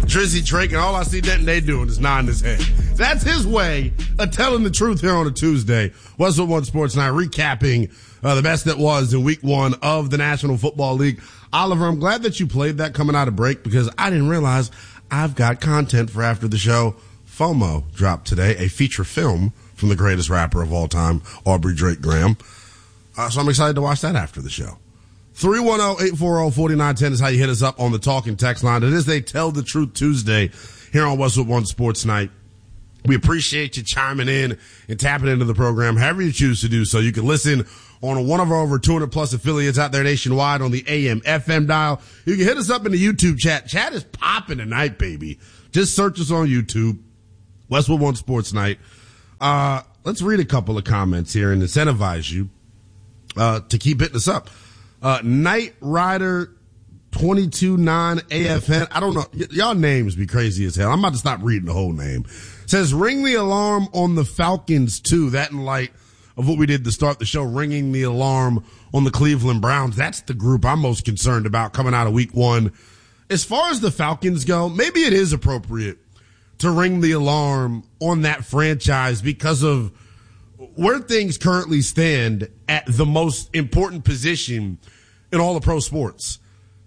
Drizzy Drake, and all I see Day doing is nodding his head. That's his way of telling the truth here on a Tuesday. Westwood One Sports Night, recapping the best that was in week 1 of the National Football League. Oliver, I'm glad that you played that coming out of break because I didn't realize I've got content for after the show. FOMO dropped today, a feature film from the greatest rapper of all time, Aubrey Drake Graham. So I'm excited to watch that after the show. 310-840-4910 is how you hit us up on the talk and text line. It is a Tell the Truth Tuesday here on Westwood One Sports Night. We appreciate you chiming in and tapping into the program, however you choose to do so. You can listen on one of our over 200 plus affiliates out there nationwide on the AM, FM dial. You can hit us up in the YouTube chat. Chat is popping tonight, baby. Just search us on YouTube, Westwood One Sports Night. Let's read a couple of comments here and incentivize you to keep hitting us up. Knight Rider 229 AFN. I don't know. Y'all names be crazy as hell. I'm about to stop reading the whole name. Says ring the alarm on the Falcons too. That in light of what we did to start the show, ringing the alarm on the Cleveland Browns. That's the group I'm most concerned about coming out of week 1. As far as the Falcons go, maybe it is appropriate to ring the alarm on that franchise because of where things currently stand at the most important position in all of pro sports.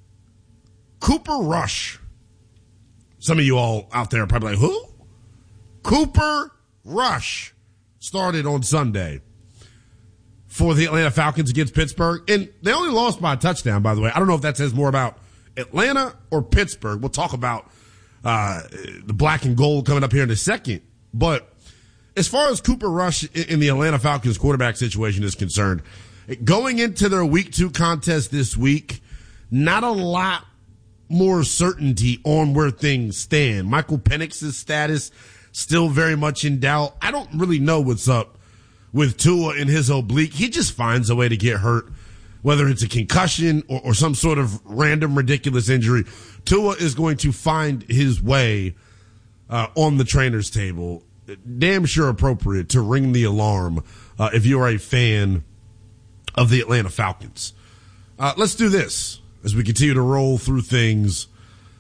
Cooper Rush. Some of you all out there are probably like, who? Cooper Rush started on Sunday for the Atlanta Falcons against Pittsburgh. And they only lost by a touchdown, by the way. I don't know if that says more about Atlanta or Pittsburgh. We'll talk about the black and gold coming up here in a second. But as far as Cooper Rush in the Atlanta Falcons quarterback situation is concerned, going into their week 2 contest this week, not a lot more certainty on where things stand. Michael Penix's status still very much in doubt. I don't really know what's up with Tua in his oblique. He just finds a way to get hurt, whether it's a concussion or some sort of random ridiculous injury. Tua is going to find his way on the trainer's table. Damn sure appropriate to ring the alarm if you are a fan of the Atlanta Falcons. Let's do this as we continue to roll through things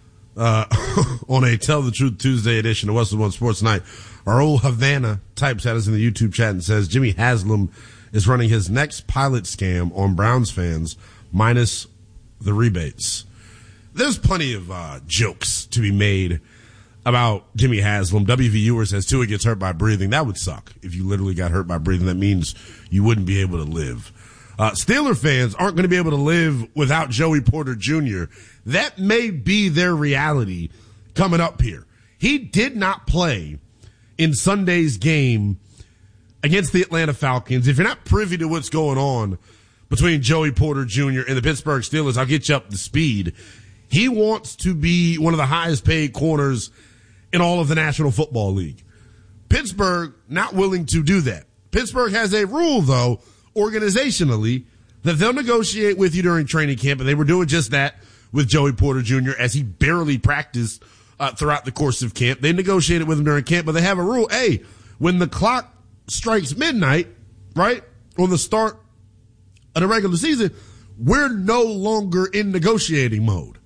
on a Tell the Truth Tuesday edition of Westwood One Sports Night. Our old Havana types at us in the YouTube chat and says Jimmy Haslam is running his next pilot scam on Browns fans minus the rebates. There's plenty of jokes to be made about Jimmy Haslam. WV Viewer says Tua gets hurt by breathing. That would suck if you literally got hurt by breathing. That means you wouldn't be able to live. Steeler fans aren't going to be able to live without Joey Porter Jr. That may be their reality coming up here. He did not play in Sunday's game against the Atlanta Falcons. If you're not privy to what's going on between Joey Porter Jr. and the Pittsburgh Steelers, I'll get you up to speed. He wants to be one of the highest paid corners in all of the National Football League. Pittsburgh not willing to do that. Pittsburgh has a rule, though, organizationally, that they'll negotiate with you during training camp, and they were doing just that with Joey Porter Jr. as he barely practiced throughout the course of camp. They negotiated with him during camp, but they have a rule. Hey, when the clock strikes midnight, right, on the start of the regular season, we're no longer in negotiating mode.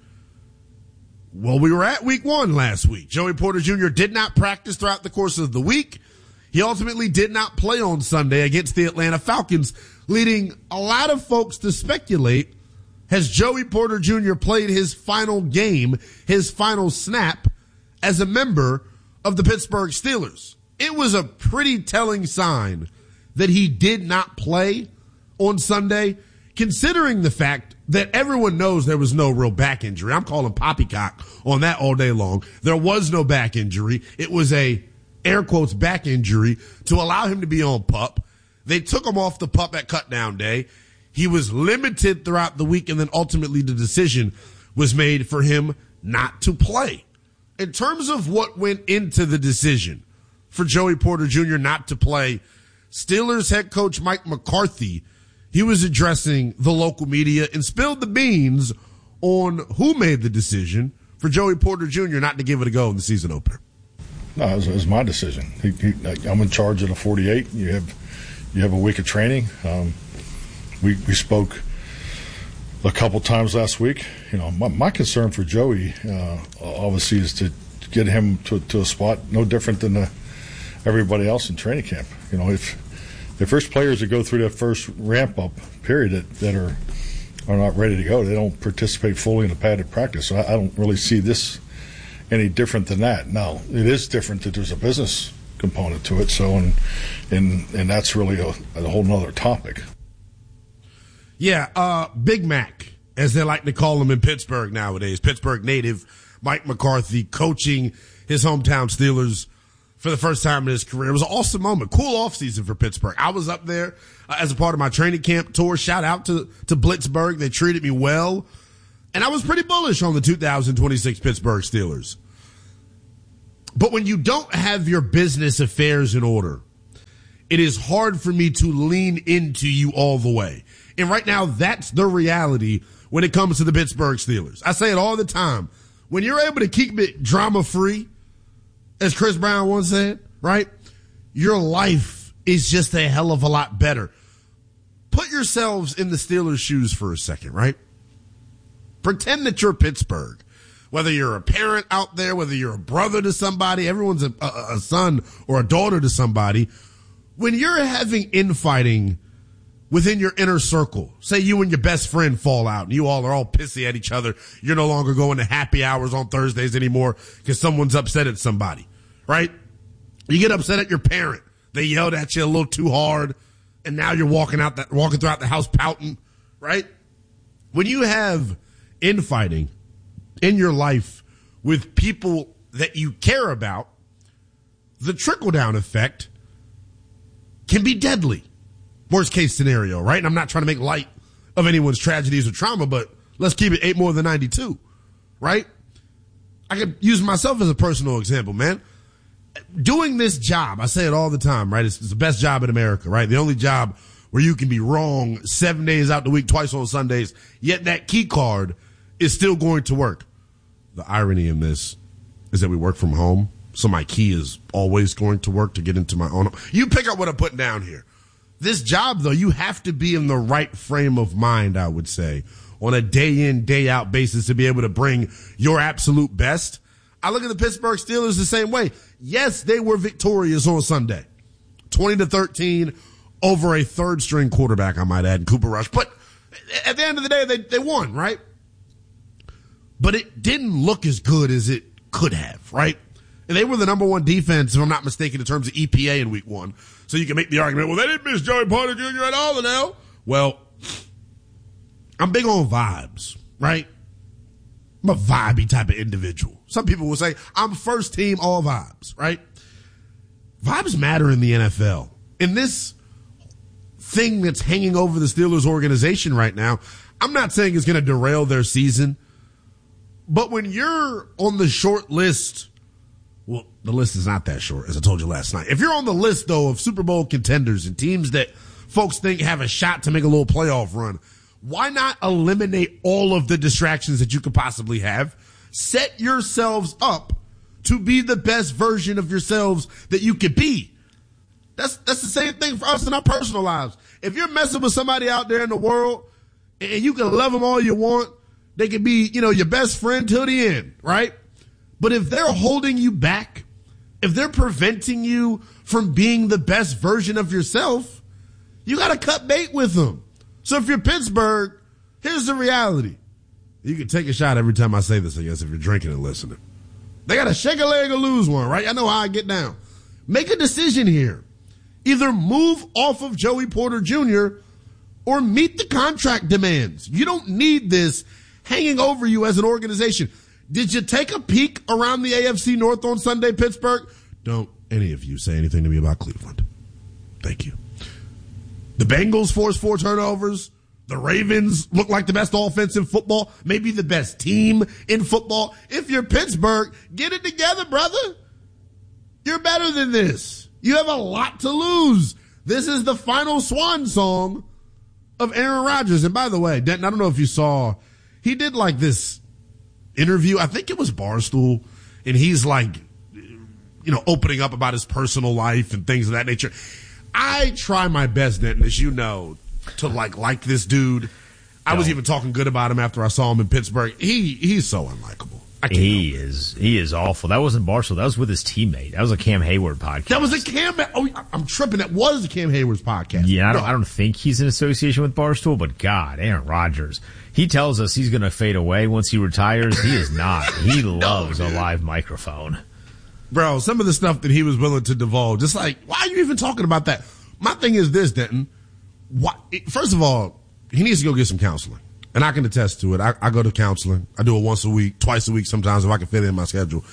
Well, we were at week 1 last week. Joey Porter Jr. did not practice throughout the course of the week. He ultimately did not play on Sunday against the Atlanta Falcons, leading a lot of folks to speculate, has Joey Porter Jr. played his final game, his final snap, as a member of the Pittsburgh Steelers? It was a pretty telling sign that he did not play on Sunday, considering the fact that everyone knows there was no real back injury. I'm calling poppycock on that all day long. There was no back injury. It was a air quotes back injury to allow him to be on PUP. They took him off the PUP at cutdown day. He was limited throughout the week, and then ultimately the decision was made for him not to play. In terms of what went into the decision for Joey Porter Jr. not to play, Steelers head coach Mike McCarthy, he was addressing the local media and spilled the beans on who made the decision for Joey Porter Jr. not to give it a go in the season opener. No, it was my decision. I'm in charge of the 48. You have a week of training. We spoke a couple times last week. My concern for Joey, obviously, is to get him to a spot no different than everybody else in training camp. If there's players that go through that first ramp-up period that are not ready to go, they don't participate fully in the padded practice. So I don't really see this any different than that. Now, it is different that there's a business component to it. So, and that's really a whole nother topic. Yeah, Big Mac, as they like to call him in Pittsburgh nowadays. Pittsburgh native Mike McCarthy coaching his hometown Steelers for the first time in his career. It was an awesome moment. Cool offseason for Pittsburgh. I was up there as a part of my training camp tour. Shout out to Blitzburgh. They treated me well. And I was pretty bullish on the 2026 Pittsburgh Steelers. But when you don't have your business affairs in order, it is hard for me to lean into you all the way. And right now, that's the reality when it comes to the Pittsburgh Steelers. I say it all the time. When you're able to keep it drama-free, as Chris Brown once said, right, your life is just a hell of a lot better. Put yourselves in the Steelers' shoes for a second, right? Pretend that you're Pittsburgh. Whether you're a parent out there, whether you're a brother to somebody, everyone's a son or a daughter to somebody. When you're having infighting within your inner circle, say you and your best friend fall out and you all are all pissy at each other. You're no longer going to happy hours on Thursdays anymore because someone's upset at somebody, right? You get upset at your parent. They yelled at you a little too hard and now you're walking throughout the house pouting, right? When you have infighting in your life with people that you care about, the trickle-down effect can be deadly. Worst case scenario, right? And I'm not trying to make light of anyone's tragedies or trauma, but let's keep it 8 more than 92, right? I could use myself as a personal example, man. Doing this job, I say it all the time, right? It's the best job in America, right? The only job where you can be wrong 7 days out the week, twice on Sundays, yet that key card is still going to work. The irony in this is that we work from home, so my key is always going to work to get into my own. You pick up what I'm putting down here. This job, though, you have to be in the right frame of mind, I would say, on a day in, day out basis to be able to bring your absolute best. I look at the Pittsburgh Steelers the same way. Yes, they were victorious on Sunday. 20-13 over a third string quarterback, I might add, Cooper Rush. But at the end of the day, they won, right? But it didn't look as good as it could have, right? And they were the number one defense, if I'm not mistaken, in terms of EPA in week 1. So you can make the argument, well, they didn't miss Joey Porter Jr. at all now. Well, I'm big on vibes, right? I'm a vibey type of individual. Some people will say, I'm first team all vibes, right? Vibes matter in the NFL. In this thing that's hanging over the Steelers organization right now, I'm not saying it's going to derail their season. But when you're on the short list, well, the list is not that short, as I told you last night. If you're on the list, though, of Super Bowl contenders and teams that folks think have a shot to make a little playoff run, why not eliminate all of the distractions that you could possibly have? Set yourselves up to be the best version of yourselves that you could be. That's the same thing for us in our personal lives. If you're messing with somebody out there in the world and you can love them all you want, they can be, your best friend till the end, right? But if they're holding you back, if they're preventing you from being the best version of yourself, you got to cut bait with them. So if you're Pittsburgh, here's the reality. You can take a shot every time I say this, I guess, if you're drinking and listening. They got to shake a leg or lose one, right? I know how I get down. Make a decision here. Either move off of Joey Porter Jr. or meet the contract demands. You don't need this hanging over you as an organization. Did you take a peek around the AFC North on Sunday, Pittsburgh? Don't any of you say anything to me about Cleveland. Thank you. The Bengals forced 4 turnovers. The Ravens look like the best offense in football, maybe the best team in football. If you're Pittsburgh, get it together, brother. You're better than this. You have a lot to lose. This is the final swan song of Aaron Rodgers. And by the way, Denton, I don't know if you saw, he did like this interview. I think it was Barstool. And he's like, opening up about his personal life and things of that nature. I try my best, Denton, as you know, to like this dude. I was even talking good about him after I saw him in Pittsburgh. He's so unlikable. He is awful. That wasn't Barstool. That was with his teammate. That was a Cam Hayward podcast. That was a Cam. Oh, I'm tripping. That was Cam Hayward's podcast. Yeah, I don't think he's in association with Barstool, but God, Aaron Rodgers. He tells us he's going to fade away once he retires. He is not. He loves a live microphone. Bro, some of the stuff that he was willing to divulge, just like, why are you even talking about that? My thing is this, Denton. First of all, he needs to go get some counseling. And I can attest to it. I go to counseling. I do it once a week, twice a week sometimes if I can fit it in my schedule.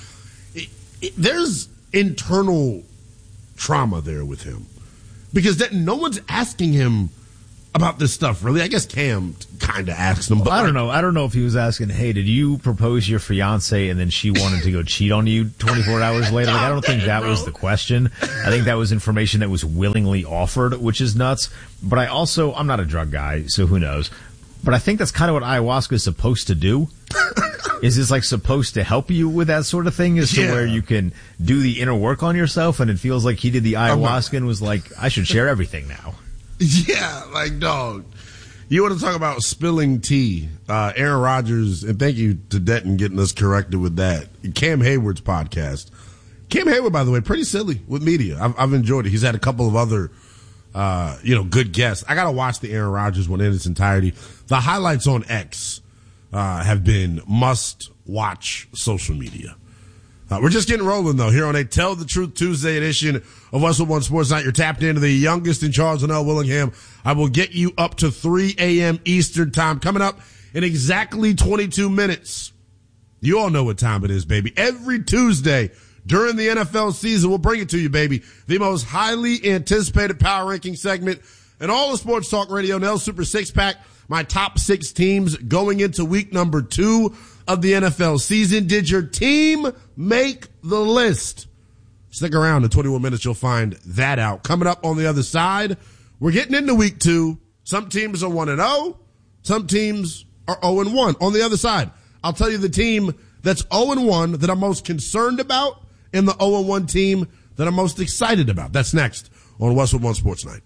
There's internal trauma there with him. Because no one's asking him about this stuff, really. I guess Cam kind of asks him. But I don't know. I don't know if he was asking, hey, did you propose your fiance and then she wanted to go cheat on you 24 hours later? Like, I don't think that was the question. I think that was information that was willingly offered, which is nuts. But I'm not a drug guy, so who knows? But I think that's kind of what ayahuasca is supposed to do. Is this like supposed to help you with that sort of thing? Is to where you can do the inner work on yourself, and it feels like he did the ayahuasca and was like, I should share everything now. Yeah, like, dog. You want to talk about spilling tea. Aaron Rodgers, and thank you to Denton getting us corrected with that. Cam Hayward's podcast. Cam Hayward, by the way, pretty silly with media. I've enjoyed it. He's had a couple of other good guests. I got to watch the Aaron Rodgers one in its entirety. The highlights on X have been must-watch social media. We're just getting rolling, though, here on a Tell the Truth Tuesday edition of Westwood One Sports Night. You're tapped into the youngest in Charles and L. Willingham. I will get you up to 3 a.m. Eastern time. Coming up in exactly 22 minutes. You all know what time it is, baby. Every Tuesday during the NFL season, we'll bring it to you, baby. The most highly anticipated power ranking segment in all of sports talk radio, Nell Super 6-Pack. My top 6 teams going into week number 2 of the NFL season. Did your team make the list? Stick around. In 21 minutes, you'll find that out. Coming up on the other side, we're getting into week 2. Some teams are 1-0. Some teams are 0-1. On the other side, I'll tell you the team that's 0-1 that I'm most concerned about and the 0-1 team that I'm most excited about. That's next on Westwood One Sports Night.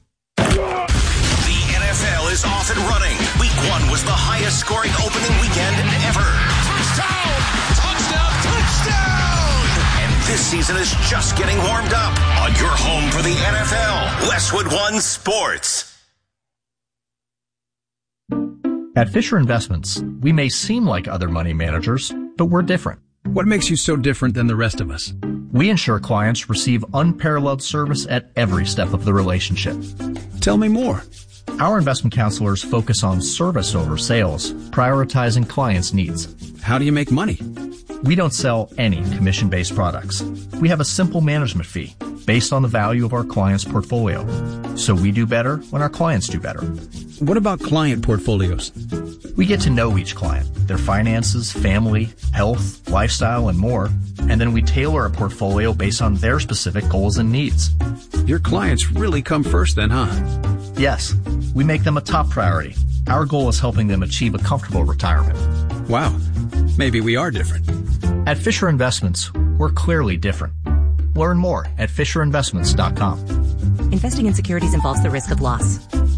The NFL is off and running. Week 1 was the highest scoring opening weekend ever. Touchdown! Touchdown! Touchdown! And this season is just getting warmed up on your home for the NFL, Westwood One Sports. At Fisher Investments, we may seem like other money managers, but we're different. What makes you so different than the rest of us? We ensure clients receive unparalleled service at every step of the relationship. Tell me more. Our investment counselors focus on service over sales, prioritizing clients' needs. How do you make money? We don't sell any commission-based products. We have a simple management fee based on the value of our client's portfolio. So we do better when our clients do better. What about client portfolios? We get to know each client, their finances, family, health, lifestyle, and more, and then we tailor a portfolio based on their specific goals and needs. Your clients really come first then, huh? Yes, we make them a top priority. Our goal is helping them achieve a comfortable retirement. Wow, maybe we are different. At Fisher Investments, we're clearly different. Learn more at FisherInvestments.com. Investing in securities involves the risk of loss.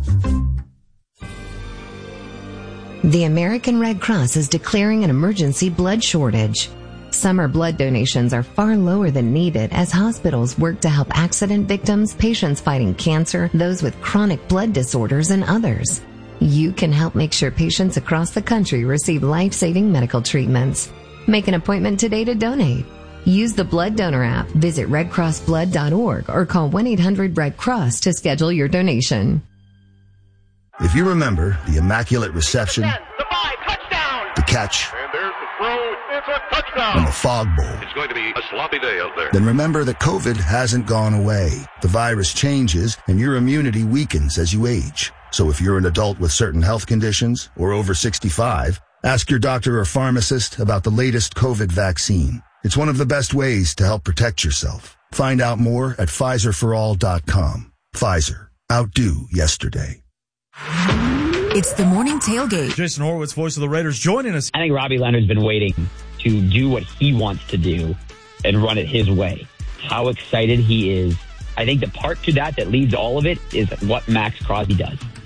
The American Red Cross is declaring an emergency blood shortage. Summer blood donations are far lower than needed as hospitals work to help accident victims, patients fighting cancer, those with chronic blood disorders, and others. You can help make sure patients across the country receive life-saving medical treatments. Make an appointment today to donate. Use the Blood Donor app, visit redcrossblood.org, or call 1-800-RED-CROSS to schedule your donation. If you remember the immaculate reception, the catch, and there's the throw, it's a touchdown, and the fog bowl, it's going to be a sloppy day out there. Then remember that COVID hasn't gone away. The virus changes, and your immunity weakens as you age. So if you're an adult with certain health conditions or over 65, ask your doctor or pharmacist about the latest COVID vaccine. It's one of the best ways to help protect yourself. Find out more at PfizerForAll.com. Pfizer. Outdo yesterday. It's the morning tailgate. Jason Horowitz, voice of the Raiders, joining us. I think Robbie Leonard's been waiting to do what he wants to do and run it his way. How excited he is. I think the part to that leads all of it is what Max Crosby does.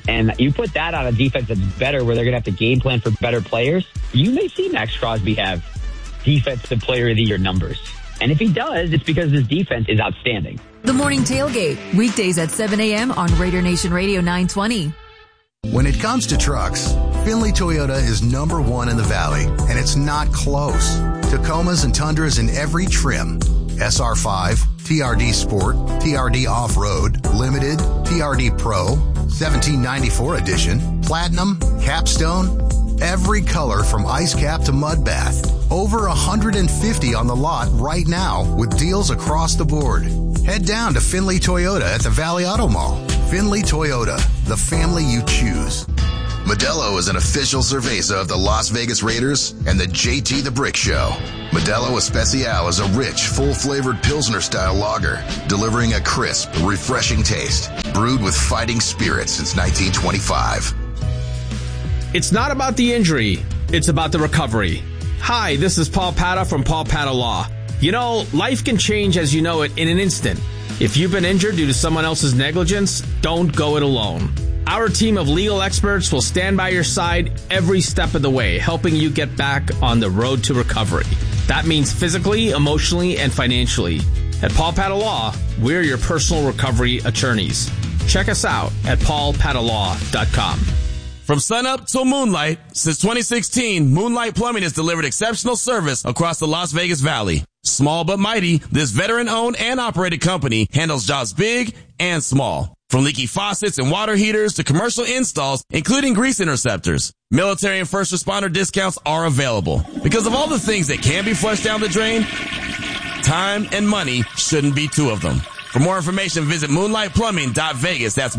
And you put that on a defense that's better, where they're going to have to game plan for better players, you may see Max Crosby have Defensive Player of the Year numbers. And if he does, it's because his defense is outstanding. The Morning Tailgate, weekdays at 7 a.m. on Raider Nation Radio 920. When it comes to trucks, Findlay Toyota is number one in the Valley, and it's not close. Tacomas and Tundras in every trim. SR5, TRD Sport, TRD Off-Road, Limited, TRD Pro, 1794 Edition, Platinum, Capstone, every color from ice cap to mud bath. Over 150 on the lot right now with deals across the board. Head down to Findlay Toyota at the Valley Auto Mall. Findlay Toyota, the family you choose. Modelo is an official cerveza of the Las Vegas Raiders and the JT the Brick Show. Modelo Especial is a rich, full-flavored Pilsner-style lager, delivering a crisp, refreshing taste, brewed with fighting spirit since 1925. It's not about the injury, it's about the recovery. Hi, this is Paul Pata from Paul Pata Law. You know, life can change as you know it in an instant. If you've been injured due to someone else's negligence, don't go it alone. Our team of legal experts will stand by your side every step of the way, helping you get back on the road to recovery. That means physically, emotionally, and financially. At Paul Pata Law, we're your personal recovery attorneys. Check us out at paulpatalaw.com. From sunup till moonlight, since 2016, Moonlight Plumbing has delivered exceptional service across the Las Vegas Valley. Small but mighty, this veteran-owned and operated company handles jobs big and small. From leaky faucets and water heaters to commercial installs, including grease interceptors. Military and first responder discounts are available. Because of all the things that can be flushed down the drain, time and money shouldn't be two of them. For more information, visit moonlightplumbing.vegas. That's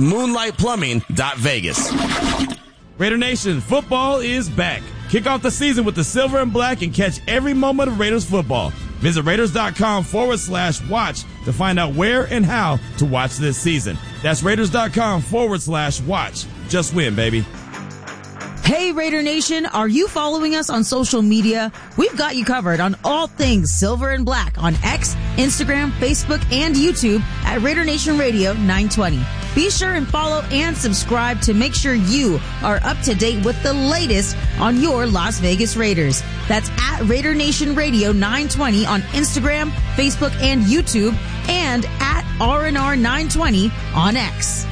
moonlightplumbing.vegas. Raider Nation, football is back. Kick off the season with the silver and black and catch every moment of Raiders football. Visit Raiders.com/watch to find out where and how to watch this season. That's Raiders.com/watch. Just win, baby. Hey, Raider Nation, are you following us on social media? We've got you covered on all things silver and black on X, Instagram, Facebook, and YouTube at Raider Nation Radio 920. Be sure and follow and subscribe to make sure you are up to date with the latest on your Las Vegas Raiders. That's at Raider Nation Radio 920 on Instagram, Facebook, and YouTube, and at RNR 920 on X.